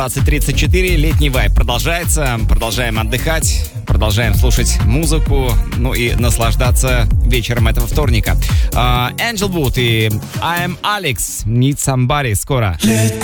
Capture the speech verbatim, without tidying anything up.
двадцать тридцать четыре, летний вайб продолжается. Продолжаем отдыхать, продолжаем слушать музыку, ну и наслаждаться вечером этого вторника. Uh, Angel Wood и I'm Alex, Need Somebody скоро.